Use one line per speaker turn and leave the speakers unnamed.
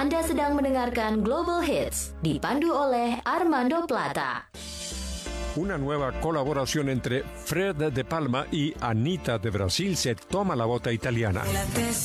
Anda sedang mendengarkan Global Hits, dipandu oleh Armando Plata.
Una nueva colaboración entre Fred de Palma y Anitta de Brasil se toma la bota italiana.